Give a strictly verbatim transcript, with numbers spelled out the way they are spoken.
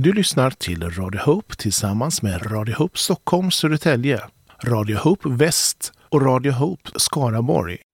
Du lyssnar till Radio Hope tillsammans med Radio Hope Stockholm Södertälje, Radio Hope Väst och Radio Hope Skaraborg.